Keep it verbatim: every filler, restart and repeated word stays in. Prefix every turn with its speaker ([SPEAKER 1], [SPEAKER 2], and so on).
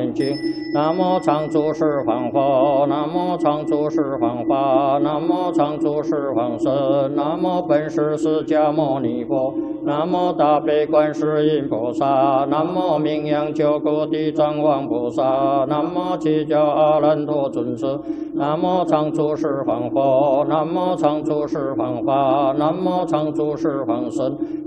[SPEAKER 1] 念经。南无常住十方佛，南无常住十方法，南无常住十方身，南无本师释迦牟尼佛，南无大悲观世音菩萨，南无名扬救苦地藏王菩萨，南无七教阿难陀尊者，南无常住十方佛，南无常住十方法，南无常住十方身，